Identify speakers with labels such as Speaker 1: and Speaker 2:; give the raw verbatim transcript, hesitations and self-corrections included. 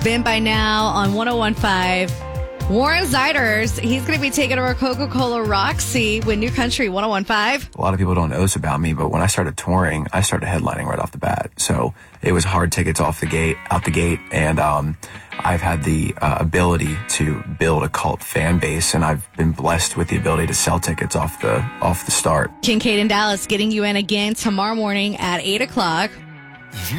Speaker 1: Been by now on one oh one point five. Warren Zeiders, he's going to be taking over Coca-Cola Roxy with New Country one oh one point five.
Speaker 2: A lot of people don't know this about me, but when I started touring, I started headlining right off the bat. So it was hard tickets off the gate, out the gate, and um, I've had the uh, ability to build a cult fan base, and I've been blessed with the ability to sell tickets off the off the start.
Speaker 1: Kincaid in Dallas getting you in again tomorrow morning at eight o'clock.